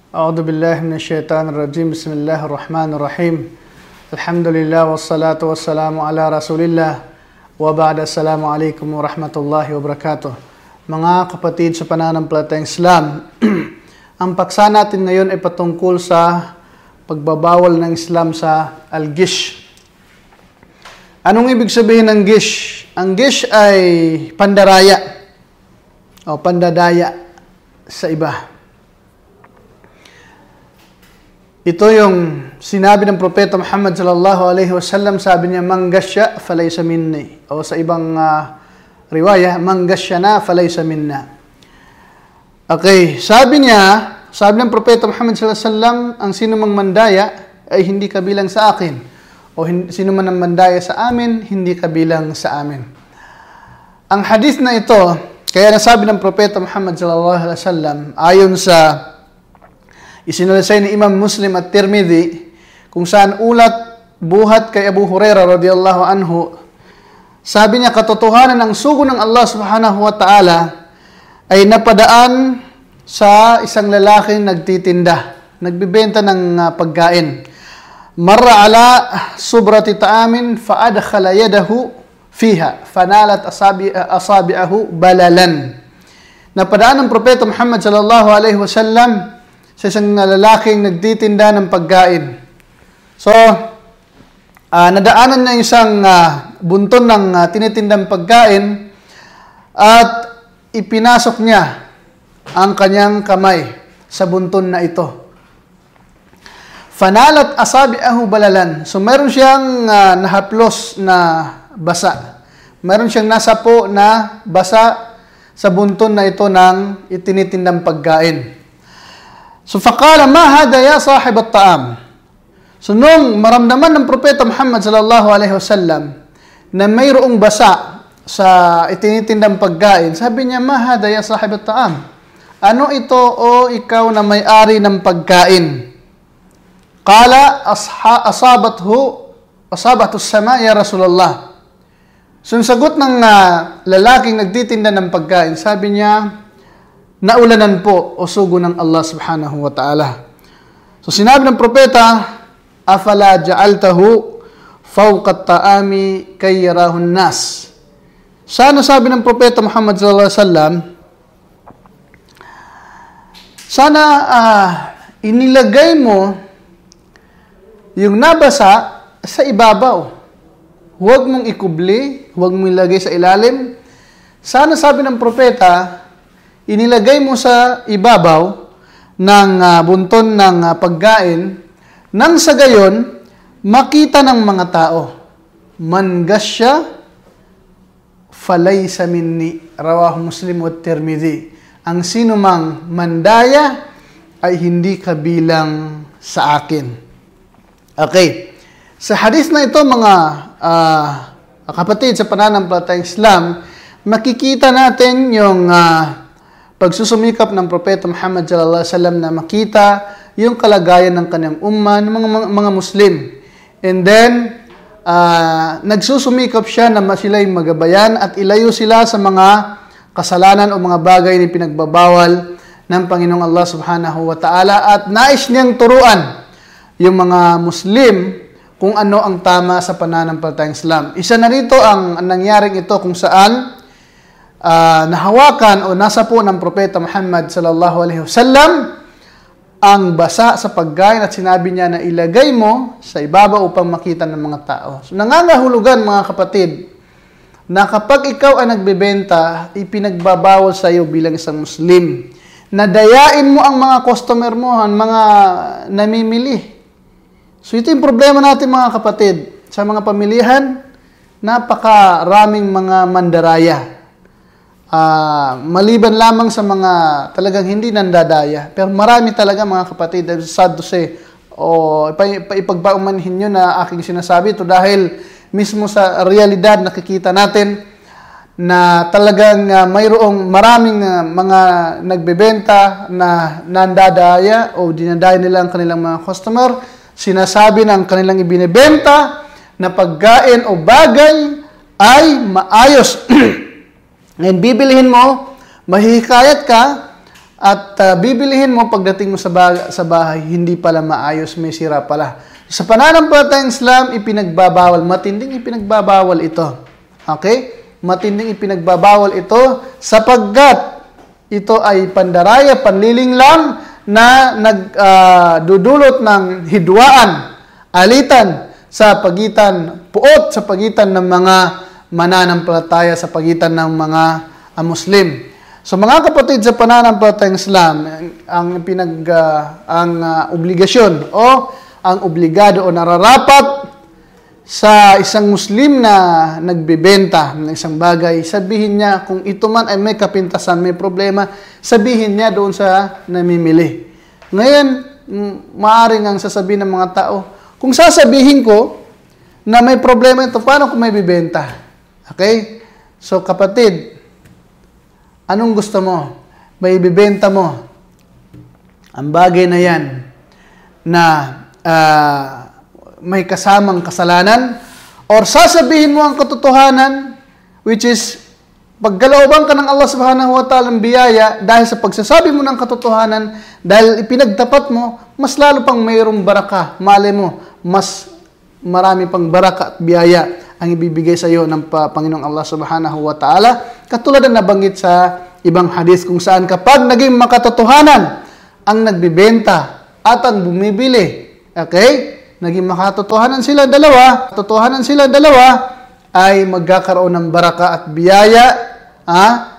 أعوذ بالله من الشيطان الرجيم بسم الله الرحمن الرحيم الحمد لله والصلاة والسلام على رسول الله وبعد السلام عليكم ورحمة الله وبركاته. Mga kapatid sa pananampalatayang Islam, ang paksa natin ngayon ay patungkol sa pagbabawal ng Islam sa al-gish. Anong ibig sabihin ng gish? Ang gish ay pandaraya o pandadaya sa iba. Ito yung sinabi ng Propeta Muhammad sallallahu alaihi wasallam, sabi niya, "Man gasya falaysa minni." O sa ibang riwaya, "Man gasyana falaysa minna." Okay, sabi ng Propeta Muhammad sallallahu alaihi wasallam, ang sino mang mandaya ay hindi kabilang sa akin. O sino man ang mandaya sa amin, hindi kabilang sa amin. Ang hadith na ito, kaya nasabi ng Propeta Muhammad sallallahu alaihi wasallam, ayon sa isinalaysay ni Imam Muslim at Tirmidhi, kung saan ulat buhat kay Abu Hurairah radhiyallahu anhu, sabi niya, katotohanan ng sugo ng Allah subhanahu wa ta'ala ay napadaan sa isang lalaking nagbibenta ng pagkain. Marra ala subrati ta'amin fa'adkhala yadahu fiha fanalat asabi'ahu balalan. Napadaan ng Propeta Muhammad sallallahu alaihi wasallam sa isang lalaking nagtitinda ng pagkain. So, nadaanan niya isang bunton ng tinitindang pagkain at ipinasok niya ang kanyang kamay sa bunton na ito. Fanalat asabi'ahu balalan. So, meron siyang nahaplos na basa. Meron siyang nasapo na basa sa bunton na ito ng itinitindang pagkain. So, faqala, "Ma hada ya sahib at-ta'am?" So, nung maramdaman ng Propeta Muhammad sallallahu alaihi wasallam na mayroong basa sa itinitindang pagkain, sabi niya, "Ma hada ya sahib at-ta'am?" Ano ito, o ikaw na may-ari ng pagkain? Qala, asabathu as-sama ya Rasulullah. So, yung sagot ng lalaking nagtitinda ng pagkain, sabi niya, naulanan po o sugo ng Allah subhanahu wa ta'ala. So, sinabi ng propeta, "Afala ja'altahu fawqa at-ta'ami kay yarahun nas." Sana, sabi ng propeta Muhammad sallallahu alaihi wasallam, sana inilagay mo yung nabasa sa ibabaw. Huwag mong ikubli, huwag mong ilagay sa ilalim. Sana, sabi ng propeta, inilagay mo sa ibabaw ng bunton ng pagkain nang sa gayon makita ng mga tao. Man gasya falaysa minni, rawahu Muslim at Tirmidhi. Ang sino mang mandaya ay hindi kabilang sa akin. Okay. Sa hadith na ito, mga kapatid sa pananampalatayang Islam, makikita natin yung pagsusumikap ng Propeta Muhammad sallallahu alaihi wasallam na makita yung kalagayan ng kanyang umma, ng mga Muslim. And then, nagsusumikap siya na sila'y magabayan at ilayo sila sa mga kasalanan o mga bagay na pinagbabawal ng Panginoong Allah subhanahu wa ta'ala, at nais niyang turuan yung mga Muslim kung ano ang tama sa pananampalatayang Islam. Isa na rito ang nangyaring ito kung saan nahawakan o nasa po ng Propeta Muhammad sallallahu alaihi wasallam ang basa sa pagkain at sinabi niya na ilagay mo sa ibabaw upang makita ng mga tao. So, nangangahulugan, mga kapatid, na kapag ikaw ay nagbebenta, ipinagbabawal sa iyo bilang isang Muslim na dayain mo ang mga customer mo, ang mga namimili. So, ito yung problema natin, mga kapatid. Sa mga pamilihan, napakaraming mga mandaraya. Maliban lamang sa mga talagang hindi nandadaya. Pero marami talaga, mga kapatid, sad to say, o ipagpaumanhin nyo na aking sinasabi ito dahil mismo sa realidad nakikita natin na talagang mayroong maraming mga nagbebenta na nandadaya o dinadaya nila ang kanilang mga customer. Sinasabi ng kanilang ibinebenta na pagkain o bagay ay maayos. Ngayon, bibilihin mo, mahihikayat ka, at bibilihin mo pagdating mo sa bahay, hindi pala maayos, may sira pala. Sa pananampalatayang Islam, ipinagbabawal, matinding ipinagbabawal ito. Okay? Matinding ipinagbabawal ito sapagkat ito ay pandaraya, panliling lang na nagdudulot ng hidwaan, alitan sa pagitan, puot sa pagitan ng mga mananampalataya, sa pagitan ng mga Muslim. So mga kapatid, sa pananampalatayang Islam, ang obligasyon o ang obligado o nararapat sa isang Muslim na nagbebenta ng isang bagay, sabihin niya kung ito man ay may kapintasan, may problema, sabihin niya doon sa namimili. Ngayon, maaaring ang sasabihin ng mga tao, kung sasabihin ko na may problema ito, paano kung may bibenta? Okay? So kapatid, anong gusto mo? May bibenta mo. Ang bagay na yan na may kasamang kasalanan, or sasabihin mo ang katotohanan, which is paggalooban ka ng Allah subhanahu wa ta'ala ng biyaya dahil sa pagsasabi mo ng katotohanan, dahil ipinagtapat mo, mas lalo pang mayroong baraka. Malay mo, mas marami pang baraka at biyaya ang ibibigay sa iyo ng Panginoong Allah subhanahu wa ta'ala. Katulad na nabanggit sa ibang hadith kung saan kapag naging makatotohanan ang nagbibenta at ang bumibili, okay? Naging makatotohanan sila dalawa, ay magkakaroon ng baraka at biyaya,